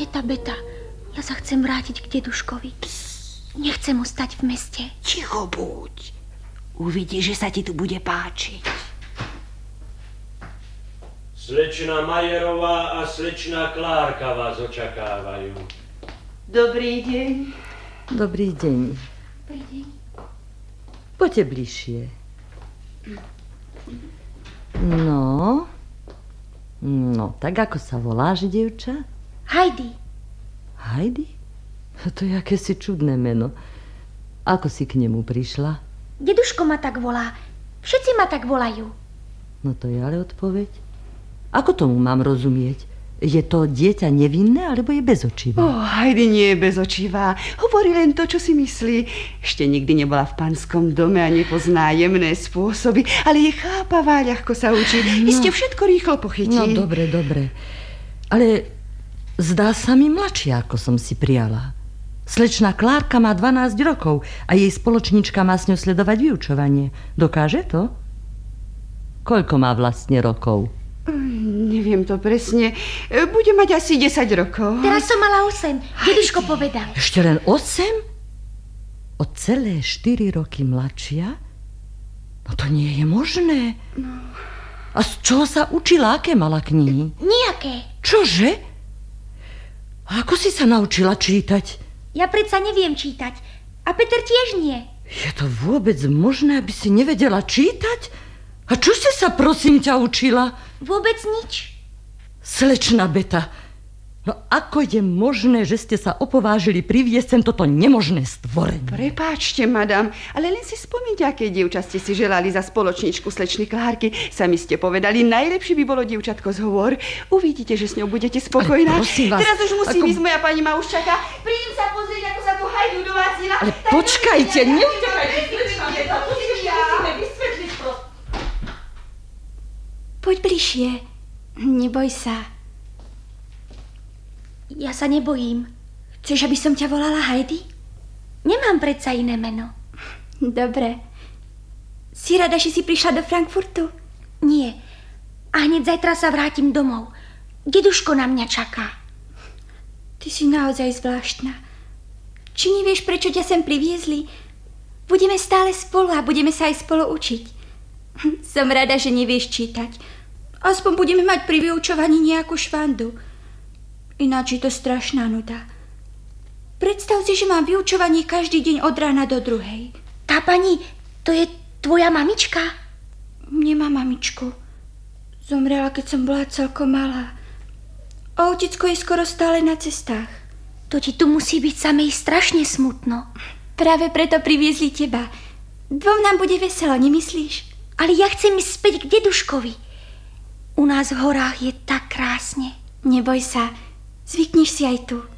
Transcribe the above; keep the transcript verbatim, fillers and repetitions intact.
Beta, Beta, ja sa chcem vrátiť k deduškovi. Nechcem ostať v meste. Ticho buď. Uvidíš, že sa ti tu bude páčiť. Slečna Majerová a slečna Klárka vás očakávajú. Dobrý deň. Dobrý deň. Dobrý deň. Poďte bližšie. No... No, tak ako sa voláš, dievča? Heidi. Heidi? To je akési čudné meno. Ako si k nemu prišla? Deduško ma tak volá. Všetci ma tak volajú. No to je ale odpoveď. Ako tomu mám rozumieť? Je to dieťa nevinné, alebo je bezočivá? Oh, Heidi nie je bezočivá. Hovorí len to, čo si myslí. Ešte nikdy nebola v pánskom dome a nepozná jemné spôsoby, ale je chápavá, ľahko sa učí. No, iste všetko rýchlo pochytí. No, dobre, dobre. Ale zdá sa mi mladšia, ako som si prijala. Slečna Klárka má dvanásť rokov a jej spoločnička má s ňou sledovať vyučovanie. Dokáže to? Koľko má vlastne rokov? Neviem to presne. Bude mať asi desať rokov. Teraz som mala osem. Deduško povedal. Ešte len osem? O celé štyri roky mladšia? No to nie je možné. No. A z čoho sa učila? Aké mala knihy? Nijaké. Čože? A ako si sa naučila čítať? Ja predsa neviem čítať. A Peter tiež nie. Je to vôbec možné, aby si nevedela čítať? A čo si sa, prosím ťa, učila? Vôbec nič. Slečna Beta, no ako je možné, že ste sa opovážili priviesť sem toto nemožné stvorenie? Prepáčte, madam, ale len si spomínte, aké dievča ste si želali za spoločničku slečny Klárky. Sami ste povedali, najlepšie by bolo dievčatko z Hovor. Uvidíte, že s ňou budete spokojná. Vás, teraz už musím ako... ísť, moja pani ma už čaká. Prídem sa pozrieť, ako sa tu Heidi udovázila. Ale tak počkajte, neutekajte, slečna Beta, to si ešte musíme vysvetliť. Poď bližšie. Neboj sa. Ja sa nebojím. Chceš, aby som ťa volala Heidi? Nemám predsa iné meno. Dobre. Si rada, že si prišla do Frankfurtu? Nie. A hneď zajtra sa vrátim domov. Deduško na mňa čaká. Ty si naozaj zvláštna. Či nevieš, prečo ťa sem priviezli? Budeme stále spolu a budeme sa aj spolu učiť. Som rada, že nevieš čítať. Aspoň budeme mať pri vyučovaní nejakú švandu. Ináč je to strašná nuda. Predstav si, že mám vyučovanie každý deň od rána do druhej. Tá pani, to je tvoja mamička? Nemá mamičku. Zomrela, keď som bola celkom malá. A otecko je skoro stále na cestách. To ti tu musí byť samej strašne smutno. Práve preto priviezli teba. Dvom nám bude veselo, nemyslíš? Ale ja chcem ísť späť k deduškovi. U nás v horách je tak krásne. Neboj sa, zvykneš si aj tu.